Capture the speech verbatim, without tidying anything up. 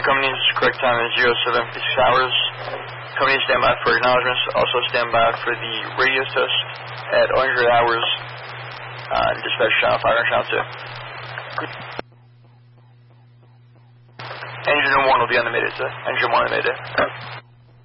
morning, companies. Correct time is zero seven fifty-six hours. Companies stand by for acknowledgments. Also stand by for the radio test at one hundred hours. Uh, dispatch channel five and channel two. Engine one will be on the Mayday, sir. Engine one on the Mayday.